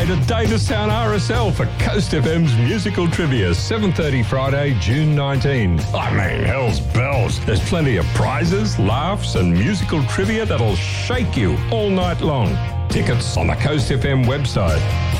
way to Davistown RSL for Coast FM's musical trivia, 7:30 Friday, June 19. I mean, hell's bells. There's plenty of prizes, laughs and musical trivia that'll shake you all night long. Tickets on the Coast FM website.